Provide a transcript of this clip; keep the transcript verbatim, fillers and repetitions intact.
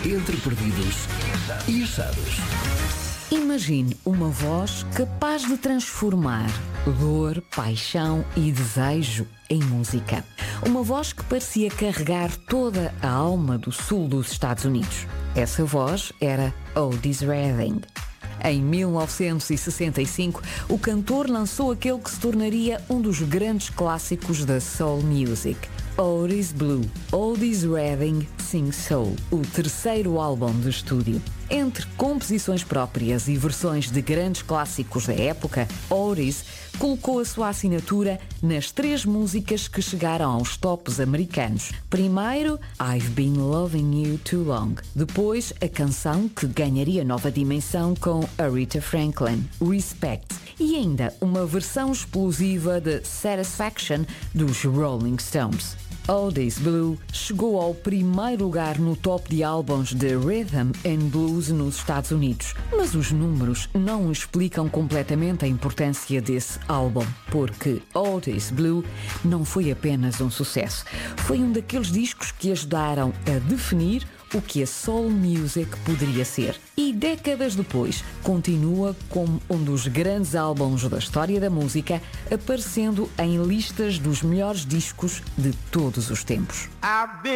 Entre perdidos e achados. Imagine uma voz capaz de transformar dor, paixão e desejo em música. Uma voz que parecia carregar toda a alma do sul dos Estados Unidos. Essa voz era Otis Redding. Em mil novecentos e sessenta e cinco, o cantor lançou aquele que se tornaria um dos grandes clássicos da soul music, Otis Blue, Otis Redding Sings Soul, o terceiro álbum de estúdio. Entre composições próprias e versões de grandes clássicos da época, Otis colocou a sua assinatura nas três músicas que chegaram aos tops americanos. Primeiro, I've Been Loving You Too Long. Depois, a canção que ganharia nova dimensão com Aretha Franklin, Respect. E ainda uma versão explosiva de Satisfaction dos Rolling Stones. Otis Blue chegou ao primeiro lugar no top de álbuns de Rhythm and Blues nos Estados Unidos, mas os números não explicam completamente a importância desse álbum, porque Otis Blue não foi apenas um sucesso, foi um daqueles discos que ajudaram a definir o que a soul music poderia ser. E décadas depois, continua como um dos grandes álbuns da história da música, aparecendo em listas dos melhores discos de todos os tempos.